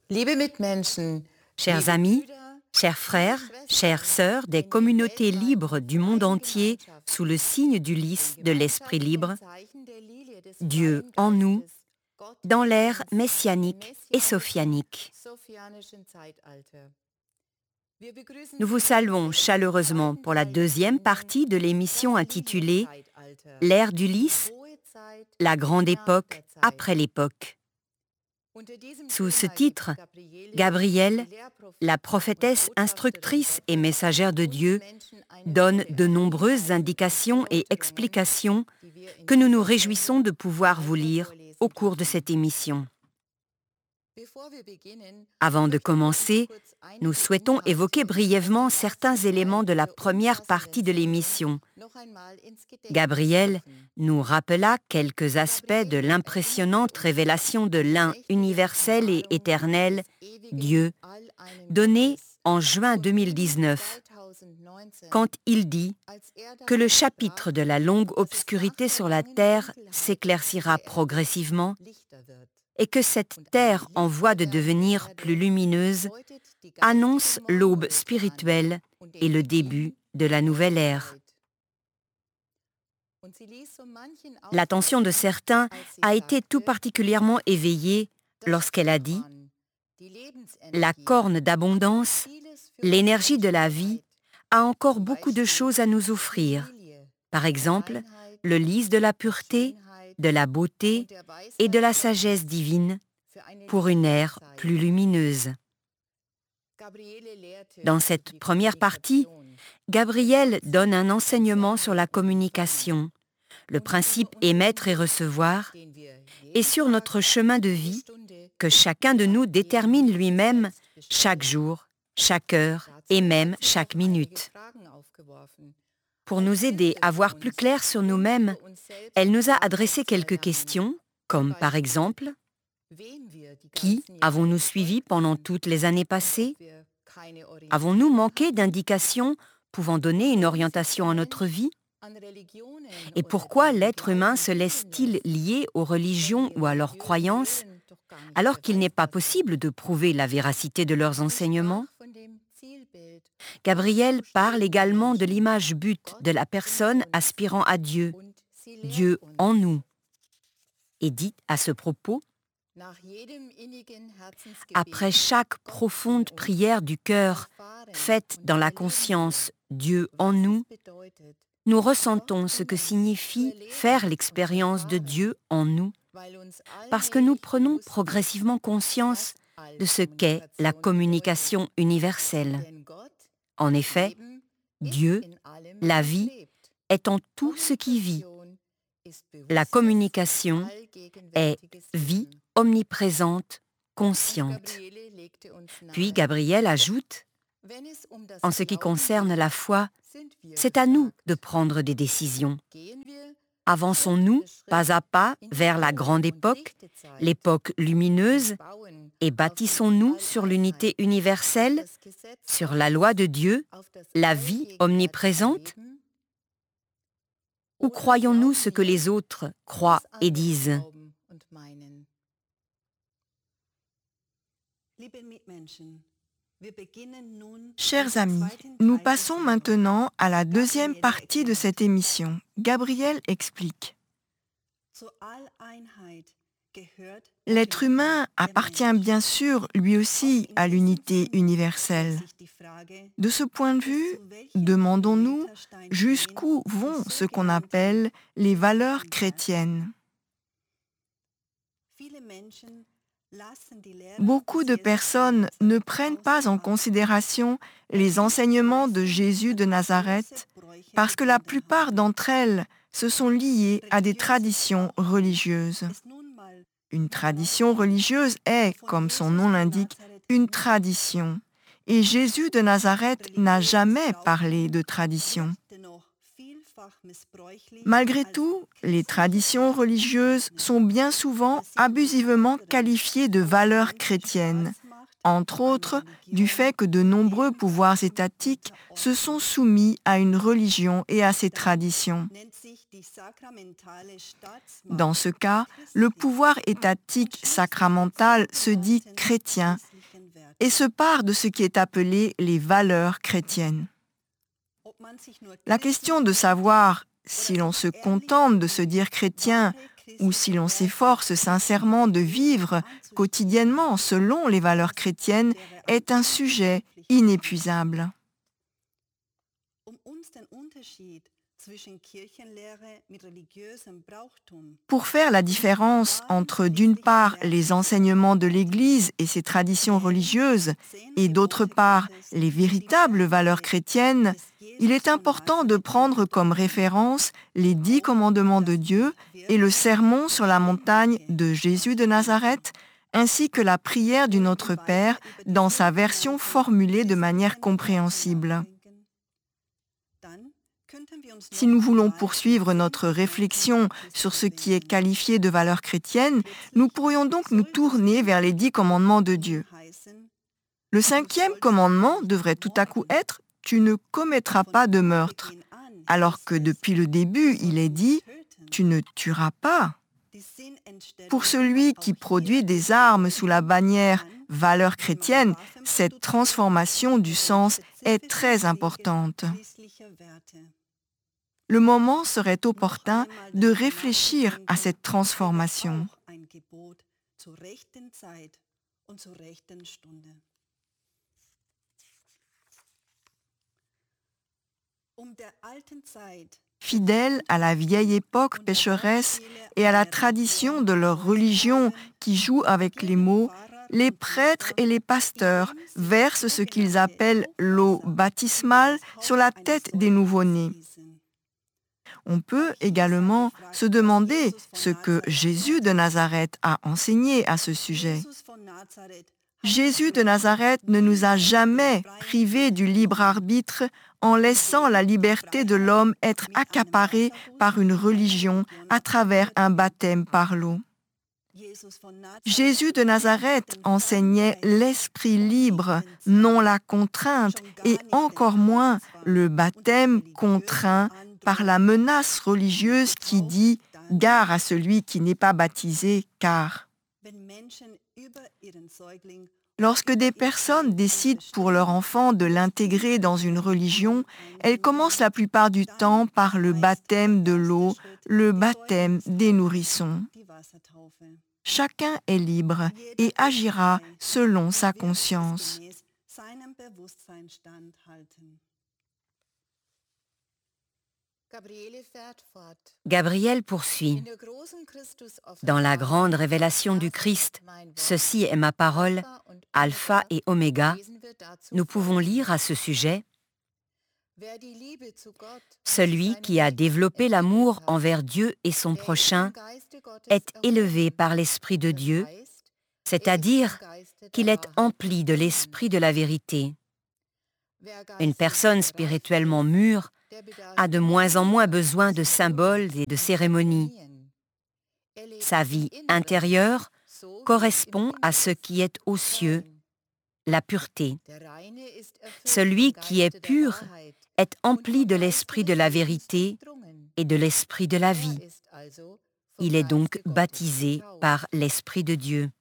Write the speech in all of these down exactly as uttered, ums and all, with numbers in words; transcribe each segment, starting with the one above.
Liebe Mitmenschen, Chers liebe amis, Brüder, chers liebe frères, chères Schwestern, sœurs des in die communautés weltweiten libres du monde gleichen entier Gemeinschaft, sous le signe du dem lys de l'Esprit gemeinschaftlichen libre, Zeichen der Lilie des Dieu freien en nous, Geistes, Gott dans in l'ère uns, im messianique et messianischen, sophianique. sophianischen Zeitalter. Wir begrüßen Nous vous Sie saluons herzlich zum chaleureusement zweiten pour la Teil der deuxième Sendung partie de Das l'émission intitulée Lilienzeitalter, L'ère du die lys, hohe Zeit la grande nach époque der Zeit. après l'époque. Unter diesem Sous ce Thema gibt titre, Gabriele, Gabrielle, die la Lehrprophetin und prophétesse Botschafterin instructrice et Gottes, messagère de uns Dieu, Menschen eine donne Fülle de an nombreuses Hinweisen und indications et Erläuterungen, explications die wir in que nous nous dieser réjouissons Sendung de pouvoir vous weiter lire au vorlesen cours de dürfen. cette émission. Bevor wir beginnen, Avant de möchten wir uns commencer, kurz nous einige souhaitons évoquer Inhalte brièvement aus dem certains ersten éléments Teil de la dieser première partie umfassenden de Sendung l'émission. noch einmal ins Gedächtnis Gabriel rufen. nous rappela quelques aspects de Gabriele l'impressionnante erinnerte uns révélation de an die l'un mächtige universel et Offenbarung éternel, des ewigen Dieu, Alleinen donnée Gottes en juin von deux mille ihm dix-neuf, zweitausendneunzehn, quand il dit als er que le davon chapitre sprach, de la longue dass es nach obscurité der sur la langen terre Dunkelheit s'éclaircira der Erde progressivement lichter wird. et que cette Und terre ein en voie de Lichterwerden der devenir plus Erde lumineuse bedeutet die annonce geistige l'aube Morgenröte an spirituelle und et den le Beginn début de der la nouvelle neuen ère. Zeit. Und sie ließ so manchen L'attention de aufhorchen, certains als sie a été tout sagte, particulièrement éveillée das lorsqu'elle a dit Sprichwort, die « La Lebensenergie, corne hat d'abondance, vieles für uns l'énergie de Menschen la vie, bereit. a encore Zum beaucoup de Beispiel choses à nous die offrir. Lilie, Par der exemple, Reinheit, le lys de la der pureté, Schönheit de la beauté und der et de Weisheit la Gottes sagesse divine für eine pour une lichtere ère Zeit. plus lumineuse. » Gabriele lehrte Dans über cette die première partie, Kommunikation, Gabriel das donne un Prinzip des enseignement sur la Sendens und Empfangens communication, le und principe über unseren émettre et Weg, recevoir, den wir et jeden sur Tag, notre chemin de jede vie Stunde, que chacun de ja, nous jeden détermine Minute lui-même selbst chaque gestalten. jour, chaque heure et Dazu même hat sie chaque noch einige minute. Fragen aufgeworfen. Pour Als nous aider Hilfe à für voir plus uns clair sur und nous-mêmes, für uns selbst elle die nous a Wahrheit adressé zu quelques erlangen. questions, Zum comme par Beispiel, exemple, wem wir die qui ganzen Jahre avons-nous suivi gefolgt pendant sind toutes les années und passées? ob wir keine Avons-nous Orientierung manqué hatten. d'indications pouvant donner une Warum sich orientation der à notre Mensch vie? an Religionen Et oder pourquoi dem l'être humain Glauben se binden laisse-t-il lässt, lier aux wenn religions die ou à leurs religiösen croyances Lehren doch gar nicht alors qu'il n'est pas beweisbar sind? possible de prouver la véracité de leurs Sie enseignements? sprach von dem Zielbild. Gabriel Wozu parle streben wir également de Menschen? l'image but Gott de la in personne uns aspirant à Dieu, und sie lehrt Dieu en uns. nous, et dit à ce propos, Nach jedem innigen après Herzensgebet, chaque Gott in profonde uns, prière du cœur erfahren faite und dans la erleben wir, conscience Dieu en was nous, es bedeutet, nous Gott ressentons ce in que uns zu signifie erleben faire und zu l'expérience de erfahren, Dieu en nous, weil uns parce que nous allmählich prenons bewusst wird, progressivement conscience was de ce qu'est la Allkommunikation communication bedeutet. universelle. Denn Gott, En das effet, Leben, Dieu, ist in allem, la was vie, lebt. est en tout ce qui vit. Kommunikation ist La bewusstes, communication est allgegenwärtiges vie Wissen. omniprésente, Und consciente. Gabriele legte uns Puis nahe, Gabriel ajoute, wenn es um das en ce qui Glauben concerne geht, la foi, sind wir c'est à nous gefragt. de prendre des décisions. Gehen wir Avançons-nous Schritt für pas Schritt à pas in die vers la hohe grande und époque, lichte Zeit l'époque lumineuse, und bauen et auf die bâtissons-nous sur l'unité Alleinheit, auf universelle, das Gesetz sur la Gottes, loi de Dieu, auf das la vie allgegenwärtige omniprésente, Leben? ou Oder croyons-nous glauben ce que wir les autres croient etwas et anderes disent? glauben und meinen? Chers amis, nous passons maintenant à la deuxième partie de cette émission. Gabriel explique. L'être humain appartient bien sûr lui aussi à l'unité universelle. De ce point de vue, demandons-nous jusqu'où vont ce qu'on appelle les valeurs chrétiennes. Beaucoup de personnes ne prennent pas en considération les enseignements de Jésus de Nazareth parce que la plupart d'entre elles se sont liées à des traditions religieuses. Une tradition religieuse est, comme son nom l'indique, une tradition. Et Jésus de Nazareth n'a jamais parlé de tradition. Malgré tout, les traditions religieuses sont bien souvent abusivement qualifiées de valeurs chrétiennes, entre autres du fait que de nombreux pouvoirs étatiques se sont soumis à une religion et à ses traditions. Dans ce cas, le pouvoir étatique sacramental se dit chrétien et se part de ce qui est appelé les valeurs chrétiennes. La question de savoir si l'on se contente de se dire chrétien ou si l'on s'efforce sincèrement de vivre quotidiennement selon les valeurs chrétiennes est un sujet inépuisable. Pour faire la différence entre d'une part les enseignements de l'Église et ses traditions religieuses et d'autre part les véritables valeurs chrétiennes, il est important de prendre comme référence les dix commandements de Dieu et le sermon sur la montagne de Jésus de Nazareth, ainsi que la prière du Notre Père dans sa version formulée de manière compréhensible. Si nous voulons poursuivre notre réflexion sur ce qui est qualifié de valeurs chrétiennes, nous pourrions donc nous tourner vers les dix commandements de Dieu. Le cinquième commandement devrait tout à coup être « Tu ne commettras pas de meurtre », alors que depuis le début, il est dit « Tu ne tueras pas ». Pour celui qui produit des armes sous la bannière « valeurs chrétiennes », cette transformation du sens est très importante. Le moment serait opportun de réfléchir à cette transformation. Fidèles à la vieille époque pécheresse et à la tradition de leur religion qui joue avec les mots, les prêtres et les pasteurs versent ce qu'ils appellent l'eau baptismale sur la tête des nouveau-nés. On peut également se demander ce que Jésus de Nazareth a enseigné à ce sujet. Jésus de Nazareth ne nous a jamais privés du libre arbitre en laissant la liberté de l'homme être accaparée par une religion à travers un baptême par l'eau. Jésus de Nazareth enseignait l'esprit libre, non la contrainte, et encore moins le baptême contraint par la menace religieuse qui dit « Gare à celui qui n'est pas baptisé, car… » Lorsque des personnes décident pour leur enfant de l'intégrer dans une religion, elles commencent la plupart du temps par le baptême de l'eau, le baptême des nourrissons. Chacun est libre et agira selon sa conscience. Gabriel poursuit. Dans la grande révélation du Christ, ceci est ma parole, Alpha et Oméga, nous pouvons lire à ce sujet: celui qui a développé l'amour envers Dieu et son prochain est élevé par l'Esprit de Dieu, c'est-à-dire qu'il est empli de l'Esprit de la vérité. Une personne spirituellement mûre a de moins en moins besoin de symboles et de cérémonies. Sa vie intérieure correspond à ce qui est aux cieux, la pureté. Celui qui est pur est empli de l'esprit de la vérité et de l'esprit de la vie. Il est donc baptisé par l'Esprit de Dieu.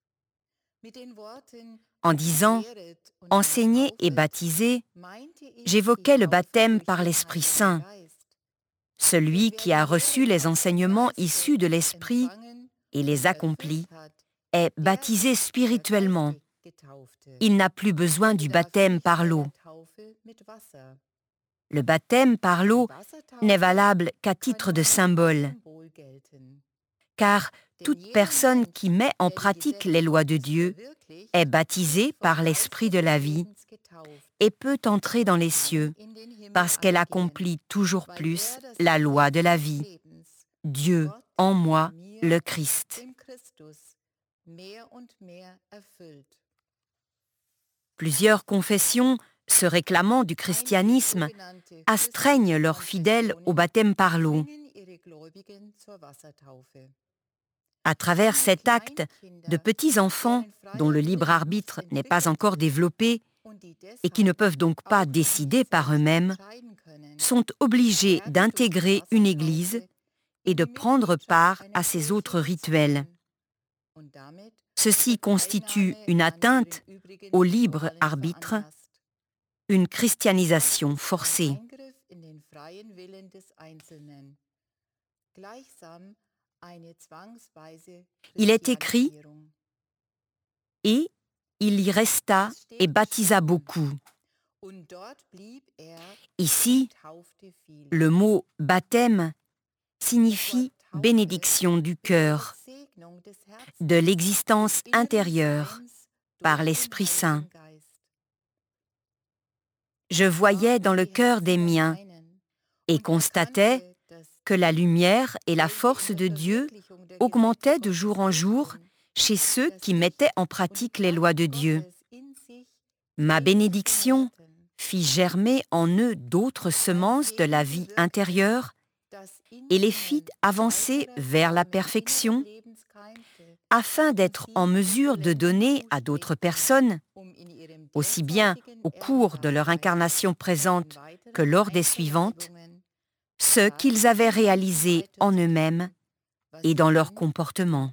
En disant « enseigner et baptiser », j'évoquais le baptême par l'Esprit Saint. Celui qui a reçu les enseignements issus de l'Esprit et les accomplit est baptisé spirituellement. Il n'a plus besoin du baptême par l'eau. Le baptême par l'eau n'est valable qu'à titre de symbole, car toute personne qui met en pratique les lois de Dieu est baptisée par l'Esprit de la vie et peut entrer dans les cieux parce qu'elle accomplit toujours plus la loi de la vie. Dieu en moi, le Christ. Plusieurs confessions se réclamant du christianisme astreignent leurs fidèles au baptême par l'eau. À travers cet acte, de petits enfants, dont le libre arbitre n'est pas encore développé et qui ne peuvent donc pas décider par eux-mêmes, sont obligés d'intégrer une église et de prendre part à ses autres rituels. Ceci constitue une atteinte au libre arbitre, une christianisation forcée. Il est écrit « Et il y resta et baptisa beaucoup ». Ici, le mot « baptême » signifie bénédiction du cœur, de l'existence intérieure par l'Esprit Saint. Je voyais dans le cœur des miens et constatais que la lumière et la force de Dieu augmentaient de jour en jour chez ceux qui mettaient en pratique les lois de Dieu. Ma bénédiction fit germer en eux d'autres semences de la vie intérieure et les fit avancer vers la perfection afin d'être en mesure de donner à d'autres personnes, aussi bien au cours de leur incarnation présente que lors des suivantes, ce qu'ils avaient réalisé en eux-mêmes et dans leur comportement.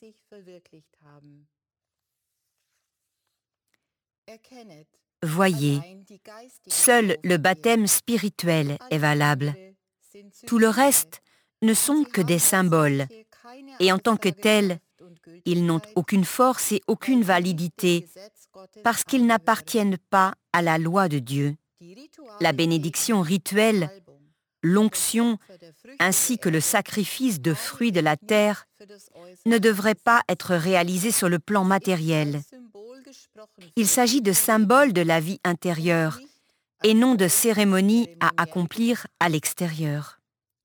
Voyez, seul le baptême spirituel est valable. Tout le reste ne sont que des symboles, et en tant que tels, ils n'ont aucune force et aucune validité, parce qu'ils n'appartiennent pas à la loi de Dieu. La bénédiction rituelle, l'onction, ainsi que le sacrifice de fruits de la terre ne devraient pas être réalisés sur le plan matériel. Il s'agit de symboles de la vie intérieure et non de cérémonies à accomplir à l'extérieur.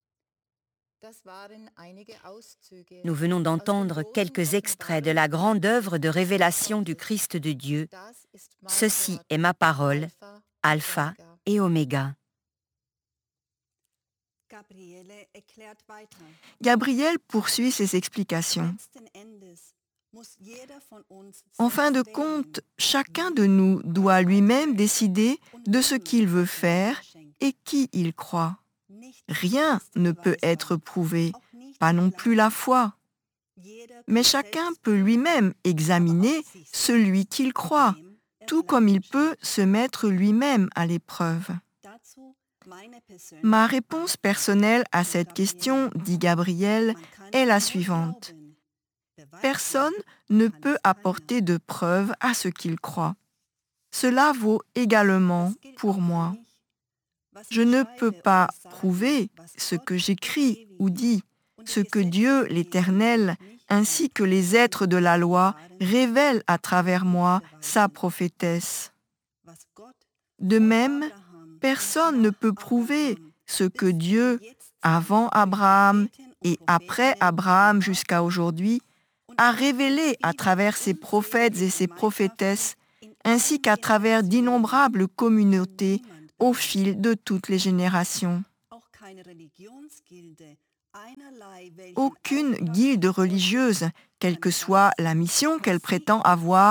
Nous venons d'entendre quelques extraits de la grande œuvre de révélation du Christ de Dieu. Ceci est ma parole, Alpha et Oméga. Gabriel poursuit ses explications. En fin de compte, chacun de nous doit lui-même décider de ce qu'il veut faire et qui il croit. Rien ne peut être prouvé, pas non plus la foi. Mais chacun peut lui-même examiner celui qu'il croit, tout comme il peut se mettre lui-même à l'épreuve. Ma réponse personnelle à cette question, dit Gabriel, est la suivante. Personne ne peut apporter de preuve à ce qu'il croit. Cela vaut également pour moi. Je ne peux pas prouver ce que j'écris ou dis, ce que Dieu, l'Éternel, ainsi que les êtres de la loi révèlent à travers moi, sa prophétesse. De même, personne ne peut prouver ce que Dieu, avant Abraham et après Abraham jusqu'à aujourd'hui, a révélé à travers ses prophètes et ses prophétesses, ainsi qu'à travers d'innombrables communautés au fil de toutes les générations. Aucune guilde religieuse, quelle que soit la mission qu'elle prétend avoir,